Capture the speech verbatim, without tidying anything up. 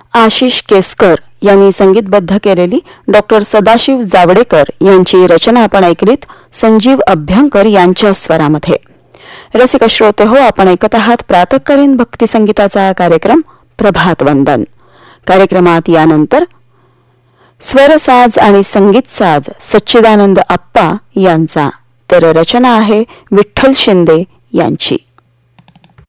आशिष केसकर यांनी संगीतबद्ध केलेली डॉक्टर सदाशिव जावडेकर यांची रचना आपण ऐकलीत संजीव अभ्यंकर यांच्या स्वरामध्ये. रसिक श्रोते हो, आपण ऐकत आहात प्रातःकालीन भक्ती संगीताचा कार्यक्रम प्रभात वंदन. कार्यक्रमात यानंतर स्वरसाज आणि संगीत साज सच्चिदानंद अप्पा यांचा, तर रचना आहे विठ्ठल शिंदे यांची.